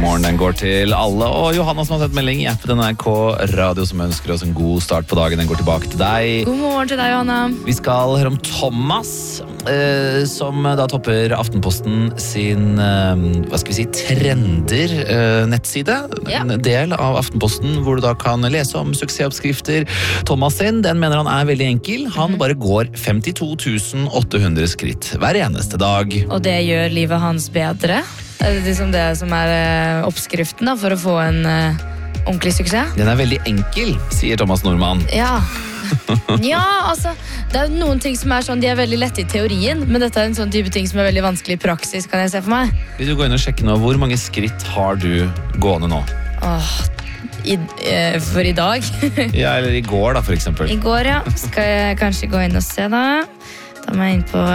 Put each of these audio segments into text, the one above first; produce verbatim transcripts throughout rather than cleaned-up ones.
morgen den går til alle. Og Johanna som har sett melding i appen N R K Radio som ønsker oss en god start på dagen. Den går tilbake til deg. God morgen til deg, Johanna. Vi skal høre om Thomas, eh, som da topper Aftenposten sin eh, hva skal vi si, trender eh, nettside. Ja. En del av Aftenposten hvor du da kan lese om suksessoppskrifter. Thomas sin, den mener han er veldig enkel. Han bare går femtito tusen åtte hundre skritt hver eneste dag. Og det gjør livet hans bedre. Det er liksom det som er eh, oppskriften da, for å få en eh, ordentlig suksess. Den er veldig enkel, sier Thomas Nordmann. Ja. Ja, altså, det er noen ting som er sånn, de er veldig lette i teorien, men dette er en sånn type ting som er veldig vanskelig i praksis, kan jeg se for meg. Vil du gå inn og sjekke nå, hvor mange skritt har du gående nå? Åh, i, eh, for i dag. Ja, eller i går da, for eksempel. I går, ja. Skal jeg kanskje gå inn og se da. Da må jeg inn på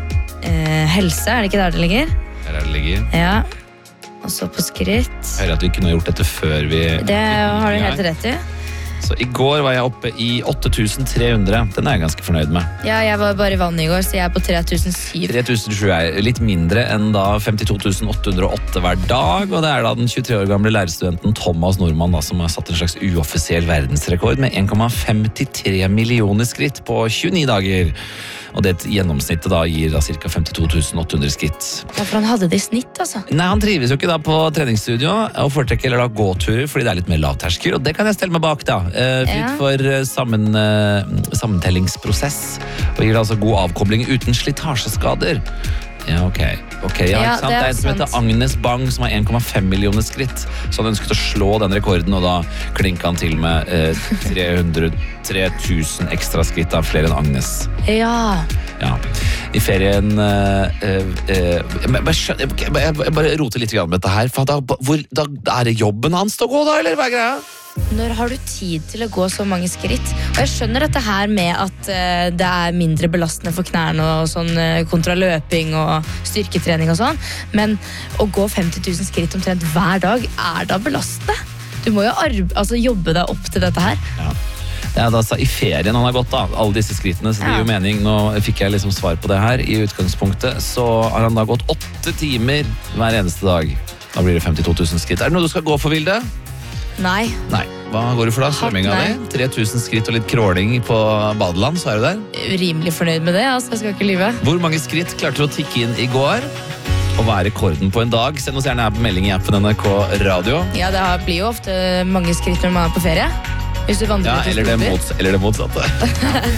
eh, helse, er det ikke der det ligger? Her er det ligger. Ja. Og så på skritt. Jeg hører at vi kunne gjort dette før vi... Det har du helt rett i. Så i går var jeg oppe i åtte tusen tre hundre. Den er jeg ganske fornøyd med. Ja, jeg var bare i vann i går, så jeg er på tre tusen syv. tre tusen sju er litt mindre enn da femtito tusen åtte hundre og åtte hver dag. Og det er da den tjuetre år gamle lærerstudenten Thomas Nordmann da, som har satt en slags uoffisiell verdensrekord med en komma femtitre millioner skritt på tjueni dager. Og det gjennomsnittet da gir da ca. femtito tusen åtte hundre skritt. Ja, for han hadde det i snitt, altså. Nei, han trives jo ikke da på treningsstudio og foretrekker eller da gåturer fordi det er litt mer lavterskel, og det kan jeg stelle meg bak da. Eh, fritt Ja. for eh, sammen, eh, sammentellingsprosess, og gir altså god avkobling uten slitasjeskader. Ja, ok. Ok, ja, Ja, ikke sant? det Det er er en som heter sant. Agnes Bang, som har en komma fem millioner skritt. Så han ønsket å slå den rekorden, og da klinket han til med eh, tre hundre tre tusen ekstra skritt av flere enn Agnes. Ja. Ja. I ferien eh, eh, jeg, bare skjønner, jeg, jeg, jeg bare roter litt grann med dette her. For da, hvor, da er det jobben hans til å gå, da? Eller hva er greia? Når har du tid til å gå så mange skritt? Og jeg skjønner dette her med at eh, det er mindre belastende for knærne og sånn eh, kontra løping og styrketrening og sånn, men å gå femti tusen skritt omtrent hver dag er da belastende. Du må jo arbe, altså, jobbe deg opp til dette her. Ja. Det er da i ferien han har gått da, alle disse skrittene, så det gir jo Ja. mening. Nå fikk jeg liksom svar på det her. I utgangspunktet så har han da gått åtte timer hver eneste dag. Da blir det femtito tusen skritt. Er det noe du skal gå for, Vilde? Nei. Nei. Hva går du for da? Svømminga Nei. di? tre tusen skritt og litt kråling på badeland, så er du der. Rimelig fornøyd med det, altså. Jeg skal ikke lyve. Hvor mange skritt klarte du å tikke inn i går? Og hva er rekorden på en dag? Send oss gjerne her på melding i appen N R K Radio. Ja, det har- blir jo ofte mange skritt når man er på ferie. Hvis du vandrer Ja, ut i eller det, storby. mots- eller det motsatte.